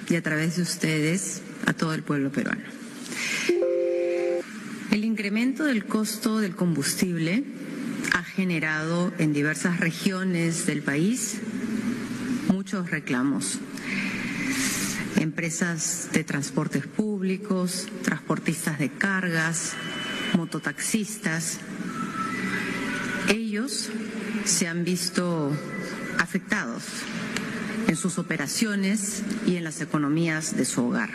y a través de ustedes a todo el pueblo peruano. El incremento del costo del combustible ha generado en diversas regiones del país muchos reclamos. Empresas de transportes públicos, transportistas de cargas, mototaxistas, ellos se han visto afectados en sus operaciones y en las economías de su hogar.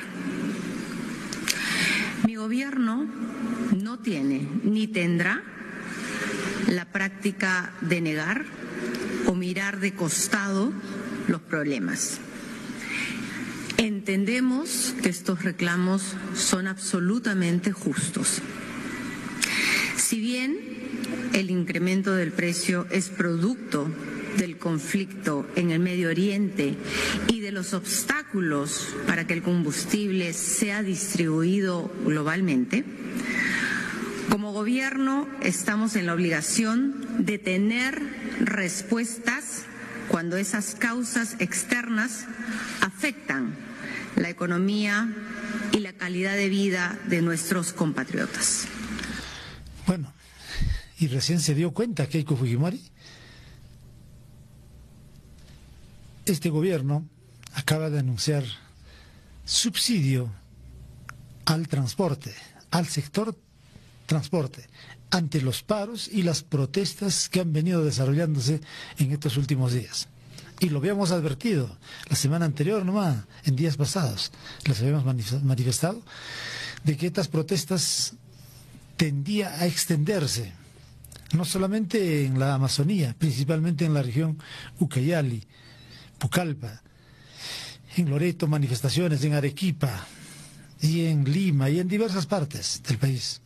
Mi gobierno no tiene ni tendrá la práctica de negar o mirar de costado los problemas. Entendemos que estos reclamos son absolutamente justos. Si bien el incremento del precio es producto del conflicto en el Medio Oriente y de los obstáculos para que el combustible sea distribuido globalmente, como gobierno estamos en la obligación de tener respuestas cuando esas causas externas afectan la economía y la calidad de vida de nuestros compatriotas. Bueno, y recién se dio cuenta Keiko Fujimori. Este gobierno acaba de anunciar subsidio al transporte, al sector transporte, ante los paros y las protestas que han venido desarrollándose en estos últimos días. Y lo habíamos advertido la semana anterior nomás, en días pasados, les habíamos manifestado de que estas protestas tendía a extenderse, no solamente en la Amazonía, principalmente en la región Ucayali, Pucallpa, en Loreto manifestaciones, en Arequipa y en Lima y en diversas partes del país.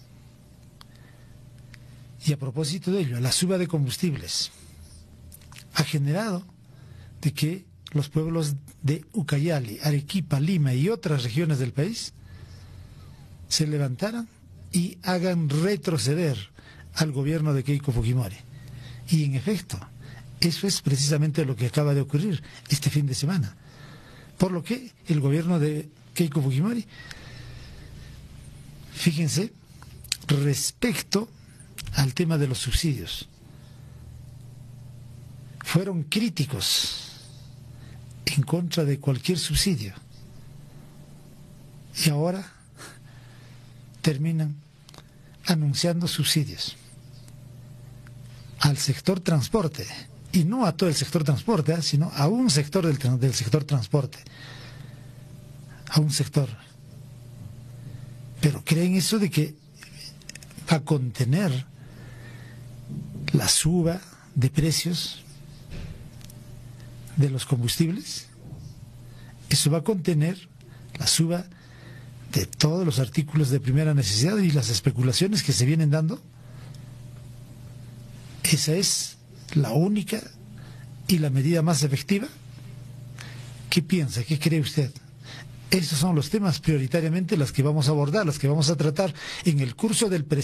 Y a propósito de ello, la suba de combustibles ha generado de que los pueblos de Ucayali, Arequipa, Lima y otras regiones del país se levantaran y hagan retroceder al gobierno de Keiko Fujimori. Y en efecto, eso es precisamente lo que acaba de ocurrir este fin de semana. Por lo que el gobierno de Keiko Fujimori, fíjense, respecto al tema de los subsidios, fueron críticos en contra de cualquier subsidio. Y ahora terminan anunciando subsidios al sector transporte, y no a todo el sector transporte, sino a un sector del sector transporte, a un sector. Pero creen eso de que va a contener la suba de precios de los combustibles. Eso va a contener la suba de todos los artículos de primera necesidad y las especulaciones que se vienen dando. Esa es la única y la medida más efectiva. ¿Qué piensa? ¿Qué cree usted? Esos son los temas prioritariamente los que vamos a abordar, los que vamos a tratar en el curso del